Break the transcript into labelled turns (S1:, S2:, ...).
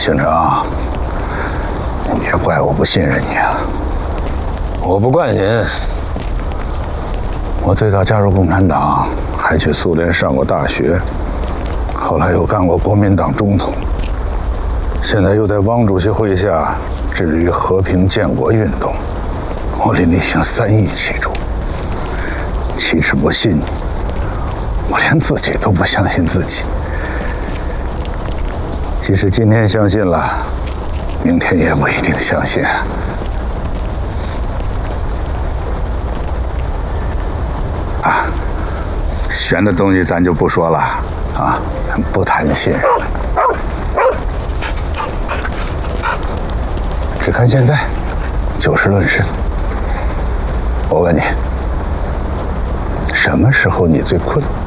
S1: 姓张，你别怪我不信任你啊！
S2: 我不怪您。
S1: 我最早加入共产党，还去苏联上过大学，后来又干过国民党中统，现在又在汪主席麾下致力于和平建国运动。我林立行3翼其中。其实不信你，我连自己都不相信自己。即使今天相信了，明天也不一定相信。啊，玄的东西咱就不说了啊，咱不谈信任，只看现在，就事论事。我问你，什么时候你最困？